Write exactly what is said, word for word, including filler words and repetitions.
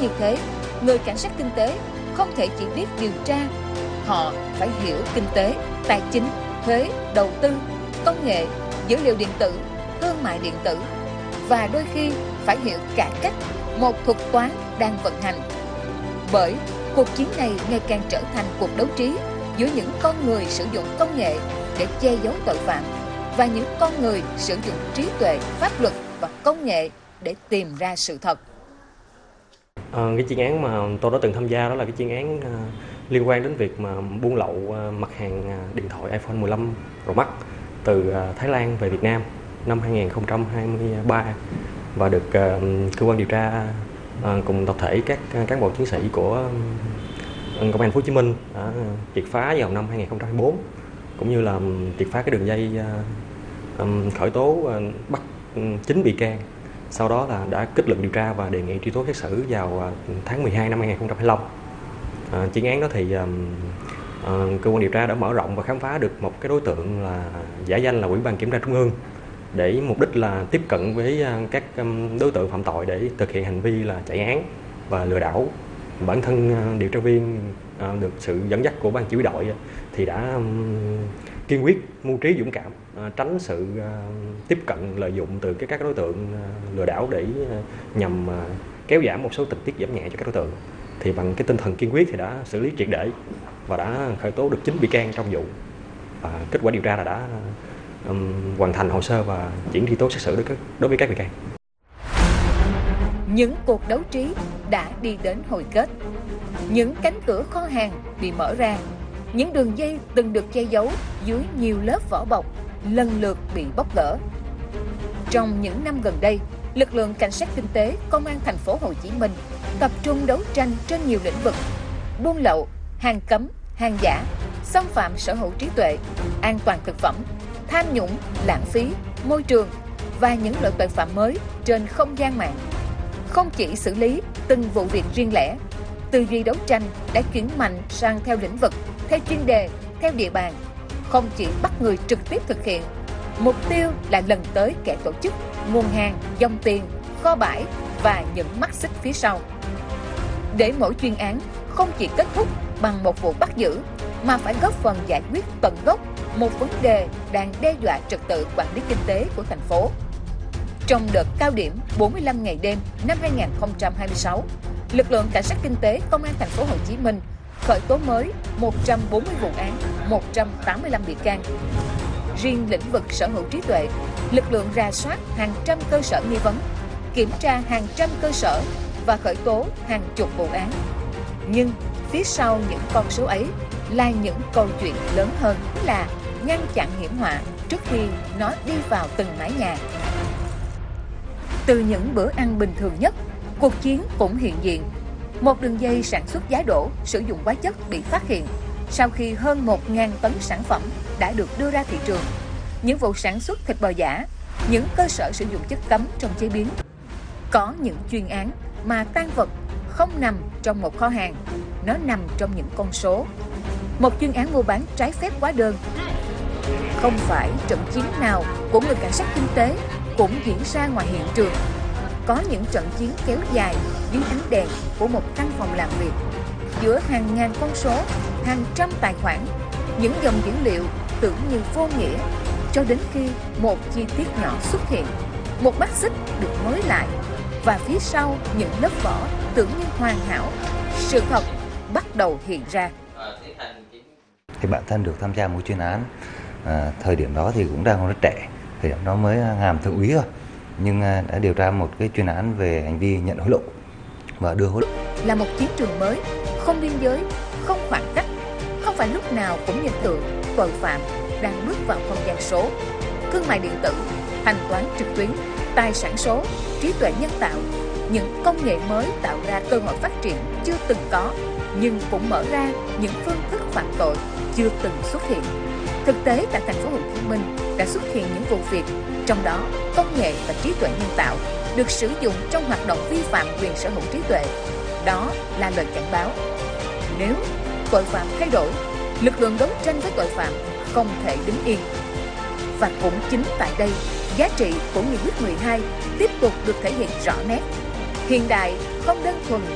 như thế, người cảnh sát kinh tế không thể chỉ biết điều tra, họ phải hiểu kinh tế, tài chính, thuế, đầu tư, công nghệ, dữ liệu điện tử, thương mại điện tử và đôi khi phải hiểu cả cách một thuật toán đang vận hành. Bởi cuộc chiến này ngày càng trở thành cuộc đấu trí giữa những con người sử dụng công nghệ để che giấu tội phạm và những con người sử dụng trí tuệ, pháp luật và công nghệ để tìm ra sự thật. À, cái chuyên án mà tôi đã từng tham gia đó là cái chuyên án uh, liên quan đến việc mà buôn lậu uh, mặt hàng uh, điện thoại iPhone mười lăm Pro Max từ uh, Thái Lan về Việt Nam năm hai nghìn không trăm hai mươi ba và được uh, cơ quan điều tra uh, cùng tập thể các uh, cán bộ chiến sĩ của uh, công an thành phố Hồ Chí Minh đã triệt phá vào năm hai nghìn không trăm hai mươi tư, cũng như là triệt phá cái đường dây uh, um, khởi tố uh, bắt chín bị can. Sau đó là đã kết luận điều tra và đề nghị truy tố xét xử vào tháng mười hai năm hai nghìn không trăm hai mươi lăm. À, chuyên án đó thì uh, uh, cơ quan điều tra đã mở rộng và khám phá được một cái đối tượng là giả danh là Ủy ban Kiểm tra Trung ương, để mục đích là tiếp cận với uh, các um, đối tượng phạm tội để thực hiện hành vi là chạy án và lừa đảo. Bản thân uh, điều tra viên uh, được sự dẫn dắt của ban chỉ huy đội uh, thì đã um, kiên quyết, mưu trí, dũng cảm, uh, tránh sự uh, tiếp cận lợi dụng từ các các đối tượng uh, lừa đảo để uh, nhằm uh, kéo giảm một số tình tiết giảm nhẹ cho các đối tượng. Thì bằng cái tinh thần kiên quyết thì đã xử lý triệt để và đã khởi tố được chín bị can trong vụ. Và kết quả điều tra là đã um, hoàn thành hồ sơ và chuyển truy tố xét xử đối, đối với các bị can. Những cuộc đấu trí đã đi đến hồi kết. Những cánh cửa kho hàng bị mở ra. Những đường dây từng được che giấu dưới nhiều lớp vỏ bọc lần lượt bị bóc gỡ. Trong những năm gần đây, lực lượng cảnh sát kinh tế công an thành phố Hồ Chí Minh tập trung đấu tranh trên nhiều lĩnh vực: buôn lậu, hàng cấm, hàng giả, xâm phạm sở hữu trí tuệ, an toàn thực phẩm, tham nhũng, lãng phí, môi trường và những loại tội phạm mới trên không gian mạng. Không chỉ xử lý từng vụ việc riêng lẻ, tư duy đấu tranh đã chuyển mạnh sang theo lĩnh vực, theo chuyên đề, theo địa bàn. Không chỉ bắt người trực tiếp thực hiện, mục tiêu là lần tới kẻ tổ chức, nguồn hàng, dòng tiền, kho bãi và những mắt xích phía sau. Để mỗi chuyên án không chỉ kết thúc bằng một vụ bắt giữ, mà phải góp phần giải quyết tận gốc một vấn đề đang đe dọa trật tự quản lý kinh tế của thành phố. Trong đợt cao điểm bốn mươi lăm ngày đêm năm hai nghìn không trăm hai mươi sáu, lực lượng cảnh sát kinh tế công an thành phố Hồ Chí Minh khởi tố mới một trăm bốn mươi vụ án, một trăm tám mươi lăm bị can. Riêng lĩnh vực sở hữu trí tuệ, lực lượng rà soát hàng trăm cơ sở nghi vấn, kiểm tra hàng trăm cơ sở và khởi tố hàng chục vụ án. Nhưng phía sau những con số ấy là những câu chuyện lớn hơn, là ngăn chặn hiểm họa trước khi nó đi vào từng mái nhà. Từ những bữa ăn bình thường nhất, cuộc chiến cũng hiện diện. Một đường dây sản xuất giá đỗ sử dụng hóa chất bị phát hiện sau khi hơn một nghìn tấn sản phẩm đã được đưa ra thị trường. Những vụ sản xuất thịt bò giả, những cơ sở sử dụng chất cấm trong chế biến. Có những chuyên án mà tang vật không nằm trong một kho hàng, nó nằm trong những con số. Một chuyên án mua bán trái phép hóa đơn. Không phải trận chiến nào của người cảnh sát kinh tế cũng diễn ra ngoài hiện trường. Có những trận chiến kéo dài dưới ánh đèn của một căn phòng làm việc, giữa hàng ngàn con số, hàng trăm tài khoản, những dòng dữ liệu tưởng như vô nghĩa, cho đến khi một chi tiết nhỏ xuất hiện, một mắt xích được nối lại, và phía sau những lớp vỏ tưởng như hoàn hảo, sự thật bắt đầu hiện ra. Thì bản thân được tham gia một chuyên án, à, thời điểm đó thì cũng đang còn rất trẻ, thời điểm đó mới hàm thượng úy thôi, nhưng đã điều tra một cái chuyên án về hành vi nhận hối lộ và đưa hối lộ. Là một chiến trường mới, không biên giới, không khoảng cách, không phải lúc nào cũng nhận tượng tội phạm đang bước vào không gian số. Thương mại điện tử, thanh toán trực tuyến, tài sản số, trí tuệ nhân tạo, những công nghệ mới tạo ra cơ hội phát triển chưa từng có, nhưng cũng mở ra những phương thức phạm tội chưa từng xuất hiện. Thực tế tại thành phố Hồ Chí Minh đã xuất hiện những vụ việc, trong đó công nghệ và trí tuệ nhân tạo được sử dụng trong hoạt động vi phạm quyền sở hữu trí tuệ. Đó là lời cảnh báo. Nếu tội phạm thay đổi, lực lượng đấu tranh với tội phạm không thể đứng yên. Và cũng chính tại đây, giá trị của nghị quyết mười hai tiếp tục được thể hiện rõ nét. Hiện đại không đơn thuần